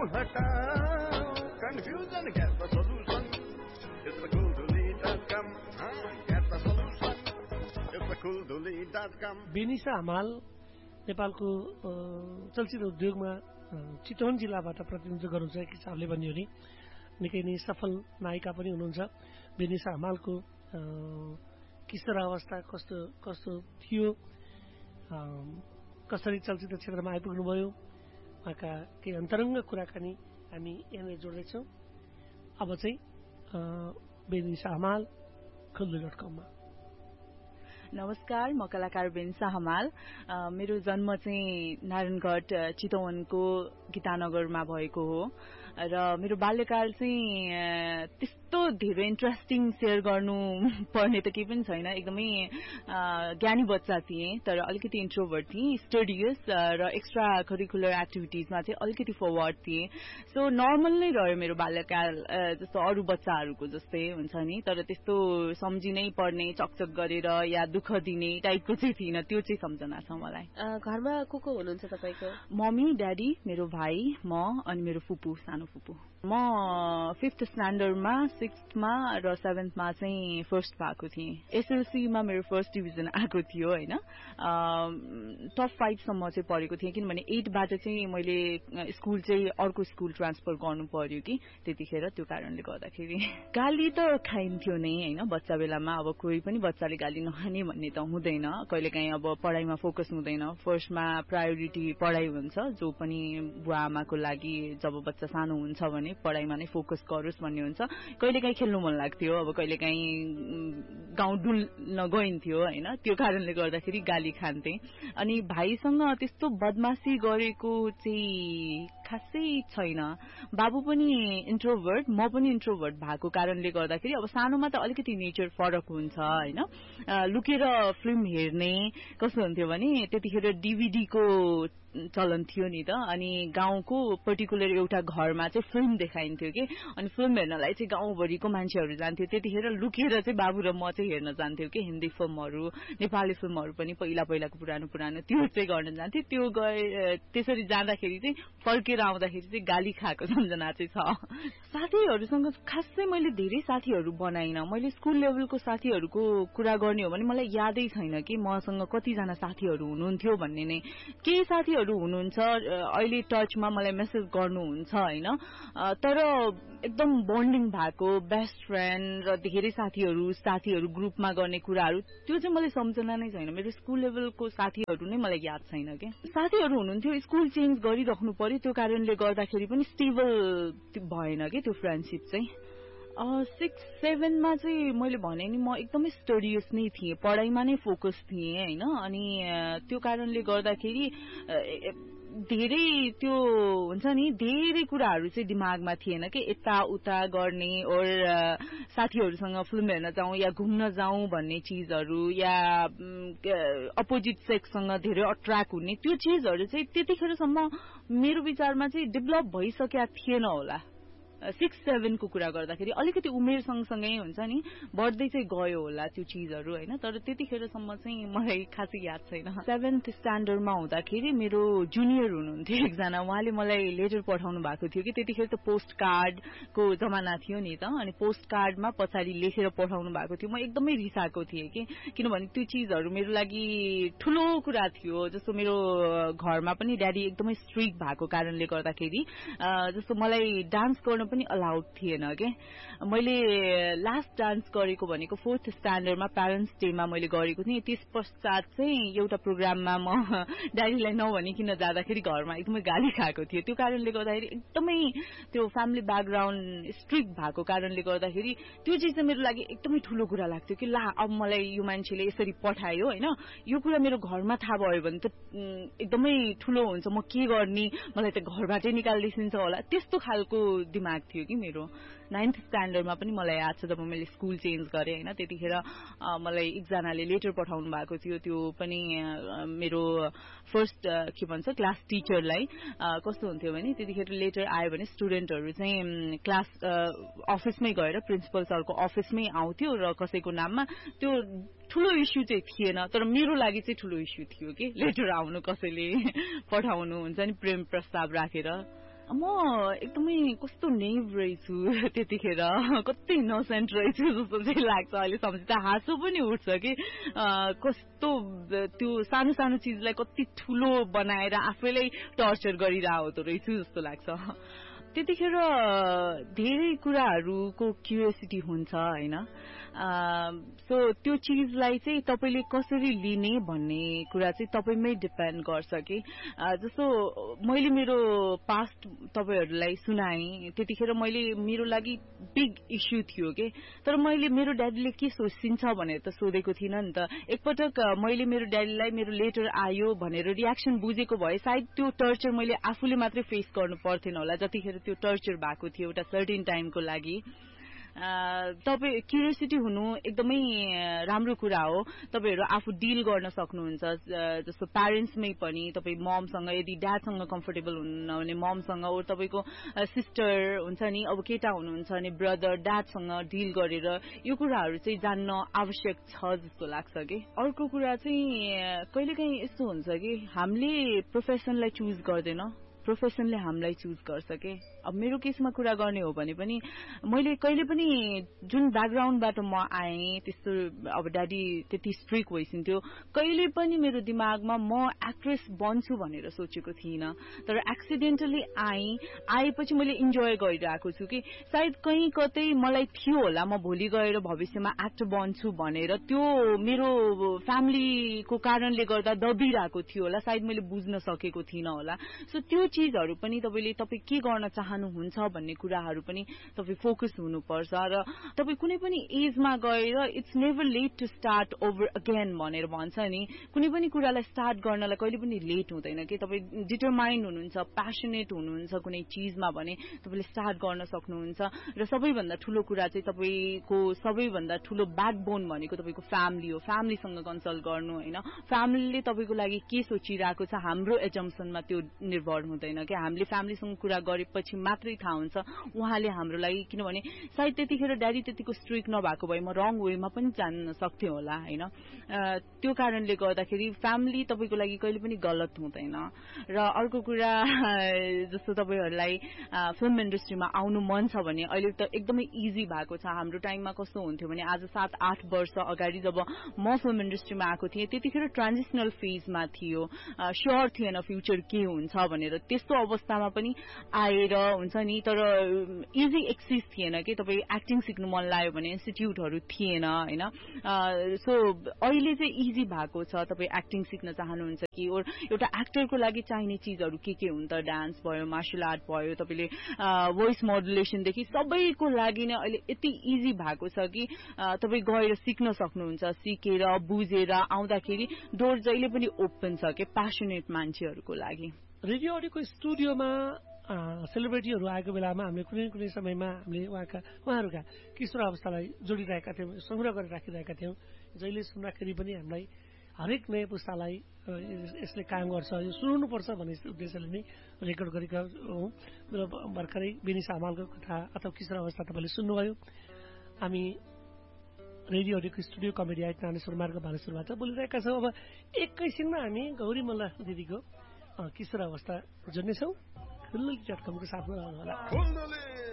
हटाओ confusion, get the solution. It's the cooldoly.com. Get the solution. It's the cooldoly.com. Benisa Hamal नेपालको चलचित्र उद्योगमा चितवन जिल्लाबाट प्रतिनिधित्व गर्नुहुन्छ एक हिसाबले भन्यो भने निकै नै सफल नायिका पनि हुनुहुन्छ। बेनिसा हमालको किशोर अवस्था कस्तो थियो, कसरी चलचित्र क्षेत्रमा आइपुग्नुभयो, उहाँका केही अन्तरङ्ग कुराकानी हामी यहाँनिर जोड्दैछौँ। अब चाहिँ बेनिसा हमाल खुल्दु.com मा। नमस्कार, म कलाकार बेनिसा हमाल। मेरो जन्म चाहिँ नारायणगढ चितवनको गीतानगरमा भएको हो र मेरो बाल्यकाल चाहिँ त्यस्तो धेरै इन्ट्रेस्टिङ शेयर गर्नु पर्ने त केही पनि छैन। एकदमै ज्ञानी बच्चा थिएँ, तर अलिकति इन्ट्रोभर्ट थिएँ, स्टडियस र एक्स्ट्रा करिकुलर एक्टिभिटिजमा चाहिँ अलिकति फरवर्ड थिएँ। सो नर्मल नै रह्यो मेरो बाल्यकाल, जस्तो अरू बच्चाहरूको जस्तै हुन्छ नि। तर त्यस्तो सम्झिनै पर्ने, चकचक गरेर या दुःख दिने टाइपको चाहिँ थिएन, त्यो चाहिँ सम्झना छ मलाई। घरमा को हुनुहुन्छ तपाईँको? मम्मी, ड्याडी, मेरो भाइ, म अनि मेरो फुपू, सानो फुपू। म 5th स्ट्यान्डर्डमा, 6thमा र 7thमा चाहिँ फर्स्ट भएको थिएँ। एसएलसीमा मेरो फर्स्ट डिभिजन आएको थियो होइन। टप 5 सम्म चाहिँ पढेको थिएँ, किनभने 8बाट चाहिँ मैले स्कुल चाहिँ अर्को स्कुल ट्रान्सफर गर्नु पर्यो कि त्यतिखेर, त्यो कारणले गर्दाखेरि गाली त खाइन्थ्यो नै होइन बच्चा बेलामा। अब कोही पनि बच्चाले गाली नखाने भन्ने त हुँदैन, कहिलेकाहीँ अब पढाइमा फोकस हुँदैन, फर्स्टमा प्रायोरिटी पढाइ हुन्छ। जो पनि बुवा आमाको लागि जब बच्चा सानो हुन्छ भने पढाइमा नै फोकस गरोस् भन्ने हुन्छ। कहिलेकाहीँ खेल्नु मन लाग्थ्यो, अब कहिलेकाहीँ गाउँ डुल्न गइन्थ्यो होइन, त्यो कारणले गर्दाखेरि गाली खान्थे। अनि भाइसँग त्यस्तो बदमासी गरेको चाहिँ खासै छैन। बाबु पनि इन्ट्रोभर्ट, म पनि इन्ट्रोभर्ट भएको कारणले गर्दाखेरि अब सानोमा त अलिकति नेचर फरक हुन्छ होइन। लुकेर फिल्म हेर्ने कस्तो हुन्थ्यो भने त्यतिखेर डिभिडीको चलन थियो नि त, अनि गाउँको पर्टिकुलर एउटा घरमा चाहिँ फिल्म देखाइन्थ्यो कि, अनि फिल्म हेर्नलाई चाहिँ गाउँभरिको मान्छेहरू जान्थ्यो। त्यतिखेर लुकेर चाहिँ बाबु र म चाहिँ हेर्न जान्थ्यौँ कि हिन्दी फिल्महरू, नेपाली फिल्महरू पनि पहिलाको पुरानो त्यो चाहिँ गर्न जान्थ्यो। त्यो त्यसरी जाँदाखेरि चाहिँ फर्केर आउँदाखेरि चाहिँ गाली खाएको सम्झना चाहिँ छ। साथीहरूसँग खासै मैले धेरै साथीहरू बनाइन। मैले स्कुल लेभलको साथीहरूको कुरा गर्ने हो भने मलाई यादै छैन कि मसँग कतिजना साथीहरू हुनुहुन्थ्यो भन्ने नै। केही साथीहरू हुनुहुन्छ अहिले टचमा, मलाई मेसेज गर्नुहुन्छ होइन, तर एकदम बन्डिङ भएको बेस्ट फ्रेन्ड र धेरै साथीहरू ग्रुपमा गर्ने कुराहरू त्यो चाहिँ मलाई सम्झना नै छैन। मेरो स्कुल लेभलको साथीहरू नै मलाई याद छैन कि। साथीहरू हुनुहुन्थ्यो, स्कुल चेन्ज गरिराख्नु पर्यो, त्यो कारणले गर्दाखेरि पनि स्टेबल भएन कि त्यो फ्रेन्डसिप चाहिँ। 6-7मा चाहिँ मैले भने नि म एकदमै स्टडियस नै थिएँ, पढाइमा नै फोकस थिएँ होइन। अनि त्यो कारणले गर्दाखेरि धेरै त्यो हुन्छ नि, धेरै कुराहरू चाहिँ दिमागमा थिएन कि यताउता गर्ने और साथीहरूसँग फिल्म हेर्न जाउँ या घुम्न जाउँ भन्ने चिजहरू, या अपोजिट सेक्ससँग धेरै अट्र्याक्ट हुने, त्यो चिजहरू चाहिँ त्यतिखेरसम्म मेरो विचारमा चाहिँ डेभलप भइसकेका थिएन होला। 6-7 को कुरा गर्दाखेरि अलिकति उमेर सँगसँगै हुन्छ नि, बढ्दै चाहिँ गयो होला त्यो चिजहरू होइन। तर त्यतिखेरसम्म चाहिँ मलाई खासै याद छैन। 7th स्ट्यान्डर्डमा हुँदाखेरि मेरो जुनियर हुनुहुन्थ्यो एकजना, उहाँले मलाई लेटर पठाउनु भएको थियो कि त्यतिखेर त पोस्ट कार्डको जमाना थियो नि त, अनि पोस्ट कार्डमा पछाडि लेखेर पठाउनु भएको थियो। म एकदमै रिसाएको थिएँ कि, किनभने त्यो चिजहरू मेरो लागि ठुलो कुरा थियो। जस्तो मेरो घरमा पनि ड्याडी एकदमै स्ट्रिक्ट भएको कारणले गर्दाखेरि जस्तो मलाई डान्स गर्न पनि अलाउड थिएन के। मैले लास्ट डान्स गरेको भनेको 4th स्ट्यान्डर्डमा प्यारेन्ट्स डेमा मैले गरेको थिएँ। त्यस पश्चात चाहिँ एउटा प्रोग्राममा म ड्याडीलाई नभनिकन जाँदाखेरि घरमा एकदमै गाली खाएको थियो। त्यो कारणले गर्दाखेरि एकदमै त्यो फ्यामिली ब्याकग्राउन्ड स्ट्रिक्ट भएको कारणले गर्दाखेरि त्यो चिज चाहिँ मेरो लागि एकदमै ठुलो कुरा लाग्थ्यो कि ला अब मलाई यो मान्छेले यसरी पठायो होइन, यो कुरा मेरो घरमा थाहा भयो भने त एकदमै ठुलो हुन्छ, म के गर्ने, मलाई त घरबाटै निकालिदिन्छ होला, त्यस्तो खालको दिमाग थियो कि मेरो। 9th स्ट्यान्डर्डमा पनि मलाई याद छ जब मैले स्कुल चेन्ज गरेँ होइन, त्यतिखेर मलाई एकजनाले लेटर पठाउनु भएको थियो। त्यो पनि मेरो फर्स्ट के भन्छ क्लास टिचरलाई। कस्तो हुन्थ्यो भने त्यतिखेर लेटर आयो भने स्टुडेन्टहरू चाहिँ क्लास अफिसमै गएर प्रिन्सिपल सरको अफिसमै आउँथ्यो र कसैको नाममा त्यो ठुलो इस्यु चाहिँ थिएन, तर मेरो लागि चाहिँ ठुलो इस्यु थियो कि लेटर आउनु, कसैले पठाउनु हुन्छ नि प्रेम प्रस्ताव राखेर। म एकदमै कस्तो नेभ रहेछु त्यतिखेर, कति इनोसेन्ट रहेछु जस्तो चाहिँ लाग्छ अहिले सम्झिँदा हाँसो पनि उठ्छ कि कस्तो त्यो सानो सानो चिजलाई कति ठुलो बनाएर आफैलाई टर्चर गरिरहेको रहेछु जस्तो लाग्छ। त्यतिखेर धेरै कुराहरूको क्युरियोसिटी हुन्छ होइन, सो त्यो चिजलाई चाहिँ तपाईँले कसरी लिने भन्ने कुरा चाहिँ तपाईँमै डिपेन्ड गर्छ कि जस्तो मैले मेरो पास्ट तपाईँहरूलाई सुनाएँ त्यतिखेर मैले मेरो लागि बिग इस्यु थियो कि, तर मैले मेरो ड्याडीले के सोचिन्छ भनेर त सोधेको थिइनँ नि त। एकपटक मैले मेरो ड्याडीलाई मेरो लेटर आयो भनेर रियाक्सन बुझेको भए सायद त्यो टर्चर मैले आफूले मात्रै फेस गर्नु पर्थेन होला जतिखेर त्यो टर्चर भएको थियो एउटा सर्टेन टाइमको लागि। तपाईँ क्युरियोसिटी हुनु एकदमै राम्रो कुरा हो, तपाईँहरू आफू डिल गर्न सक्नुहुन्छ। जस्तो प्यारेन्ट्समै पनि तपाईँ ममसँग यदि ड्याडसँग कम्फर्टेबल हुनुहुन्न भने ममसँग, और तपाईँको सिस्टर हुन्छ नि, अब केटा हुनुहुन्छ भने ब्रदर ड्याडसँग डिल गरेर यो कुराहरू चाहिँ जान्न आवश्यक छ जस्तो लाग्छ कि। अर्को कुरा चाहिँ कहिलेकाहीँ यस्तो हुन्छ कि हामीले प्रोफेसनलाई चुज गर्दैन, प्रोफेसनले हामीलाई चुज गर्छ कि। अब मेरो केसमा कुरा गर्ने हो भने पनि मैले कहिले पनि जुन ब्याकग्राउन्डबाट म आएँ त्यस्तो अब ड्याडी त्यति स्ट्रिक्ट भइसिन्थ्यो, कहिले पनि मेरो दिमागमा म एक्ट्रेस बन्छु भनेर सोचेको थिइनँ। तर एक्सिडेन्टली आएपछि मैले इन्जोय गरिरहेको छु कि सायद कहीँ कतै मलाई थियो होला म भोलि गएर भविष्यमा एक्टर बन्छु भनेर, त्यो मेरो फ्यामिलीको कारणले गर्दा दबिरहेको थियो होला, सायद मैले बुझ्न सकेको थिइनँ होला। सो त्यो चिजहरू पनि तपाईँ के गर्न चाहनुहुन्छ भन्ने कुराहरू पनि तपाईँ फोकस हुनुपर्छ। र तपाईँ कुनै पनि एजमा गएर it's never late to start over again भनेर भन्छ नि, कुनै पनि कुरालाई स्टार्ट गर्नलाई कहिले पनि लेट हुँदैन कि। तपाईँ डिटरमाइन्ड हुनुहुन्छ, प्यासनेट हुनुहुन्छ कुनै चिजमा भने तपाईँले स्टार्ट गर्न सक्नुहुन्छ। र सबैभन्दा ठुलो कुरा चाहिँ तपाईँको सबैभन्दा ठुलो ब्याकबोन भनेको तपाईँको फ्यामिली हो। फ्यामिलीसँग कन्सल्ट गर्नु होइन, फ्यामिलीले तपाईँको लागि के सोचिरहेको छ हाम्रो एजम्सनमा त्यो निर्भर हुँदैन कि। हामीले फ्यामिलीसँग कुरा गरेपछि मात्रै थाहा हुन्छ उहाँले हाम्रो लागि, किनभने सायद त्यतिखेर ड्याडी त्यतिको स्ट्रिक्ट नभएको भए म रङ वेमा पनि जान्न सक्थेँ होला होइन। त्यो कारणले गर्दाखेरि फ्यामिली तपाईँको लागि कहिले पनि गलत हुँदैन। र अर्को कुरा जस्तो तपाईँहरूलाई फिल्म इन्डस्ट्रीमा आउनु मन छ भने अहिले त एकदमै इजी भएको छ। हाम्रो टाइममा कस्तो हुन्थ्यो भने आज 7-8 वर्ष अगाडि जब म फिल्म इन्डस्ट्रीमा आएको थिएँ त्यतिखेर ट्रान्जिसनल फेजमा थियो, स्योर थिएन फ्युचर के हुन्छ भनेर। त्यस्तो अवस्थामा पनि आएर हुन्छ नि, तर इजी एक्सेस थिएन कि। तपाईँ एक्टिङ सिक्नु मन लाग्यो भने इन्स्टिट्युटहरू थिएन होइन। सो अहिले चाहिँ इजी भएको छ। तपाईँ एक्टिङ सिक्न चाहनुहुन्छ कि, और एउटा एक्टरको लागि चाहिने चिजहरू के हुन्छ, डान्स भयो, मार्शल आर्ट भयो, तपाईँले भोइस मोडुलेसनदेखि सबैको लागि नै अहिले यति इजी भएको छ कि तपाईँ गएर सिक्न सक्नुहुन्छ। सिकेर बुझेर आउँदाखेरि डोर जहिले पनि ओपन छ कि प्यासनेट मान्छेहरूको लागि। रेडियो अडियोको स्टुडियोमा सेलिब्रिटीहरू आएको बेलामा हामीले कुनै समयमा हामीले उहाँहरूका किशोर अवस्थालाई जोडिरहेका थियौँ, सङ्ग्रह गरेर राखिरहेका थियौँ। जहिले सुन्दाखेरि पनि हामीलाई हरेक नयाँ पुस्तालाई यसले काम गर्छ, यो सुन्नुपर्छ भन्ने उद्देश्यले नै रेकर्ड गरेका हौँ। र भर्खरै बेनिसा हमालको कथा अथवा किशोर अवस्था तपाईँले सुन्नुभयो। हामी रेडियो अडियोको स्टुडियो कमेडी आइट नानेश्वर मार्ग भालेश्वरबाट बोलिरहेका छौँ। अब एकैछिनमा हामी गौरी मल्ल दिदीको किशोर अवस्था जोड्नेछौँ। खुल्लुली.com को साथमा रहनु होला।